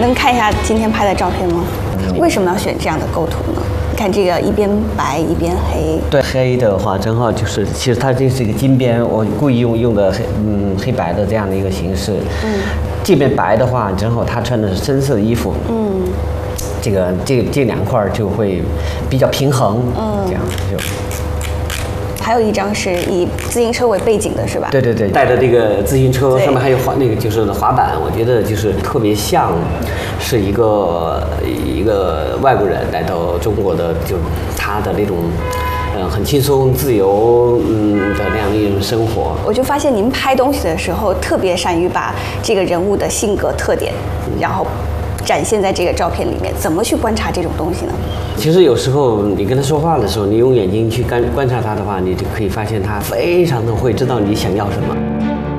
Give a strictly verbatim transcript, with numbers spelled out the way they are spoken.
能看一下今天拍的照片吗？为什么要选这样的构图呢？看这个一边白一边黑。 对，黑的话正好就是，其实它这是一个金边，我故意用用的黑嗯黑白的这样的一个形式。嗯，这边白的话，正好他穿的是深色的衣服。嗯，这个这这两块就会比较平衡。嗯，这样就。 还有一张是以自行车为背景的，是吧？ 对对对，带着这个自行车，上面还有滑那个就是滑板，我觉得就是特别像是一个一个外国人来到中国的，就他的那种嗯很轻松自由嗯的那样一种生活。 我就发现您拍东西的时候特别善于把这个人物的性格特点，然后展现在这个照片里面。怎么去观察这种东西呢？ 其实有时候你跟他说话的时候，你用眼睛去观观察他的话，你就可以发现他非常的会知道你想要什么。